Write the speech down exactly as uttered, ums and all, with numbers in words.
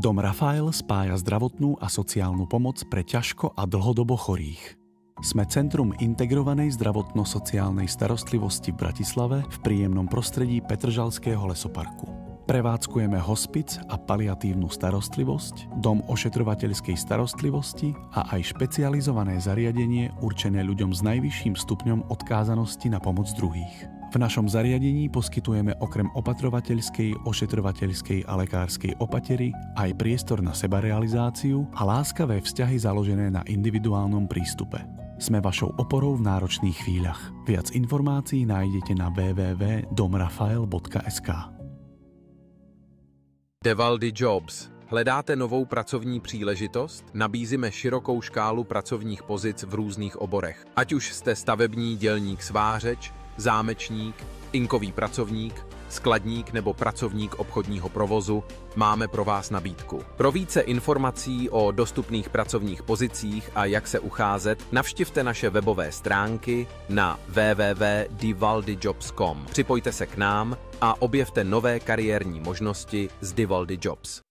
Dom Rafael spája zdravotnú a sociálnu pomoc pre ťažko a dlhodobo chorých. Sme centrum integrovanej zdravotno-sociálnej starostlivosti v Bratislave v príjemnom prostredí Petržalského lesoparku. Prevádzkujeme hospic a paliatívnu starostlivosť, dom ošetrovateľskej starostlivosti a aj špecializované zariadenie určené ľuďom s najvyšším stupňom odkázanosti na pomoc druhých. V našom zariadení poskytujeme okrem opatrovateľskej, ošetrovateľskej a lekárskej opatery aj priestor na sebarealizáciu a láskavé vzťahy založené na individuálnom prístupe. Sme vašou oporou v náročných chvíľach. Viac informácií nájdete na w w w bodka dom rafael bodka es ká. Devaldi Jobs. Hledáte novou pracovní příležitost? Nabízíme širokou škálu pracovních pozic v různých oborech. Ať už jste stavební dělník svářeč, zámečník, inkový pracovník, skladník nebo pracovník obchodního provozu, máme pro vás nabídku. Pro více informací o dostupných pracovních pozicích a jak se ucházet, navštivte naše webové stránky na w w w tečka devaldi jobs tečka com. Připojte se k nám a objevte nové kariérní možnosti z Devaldi Jobs.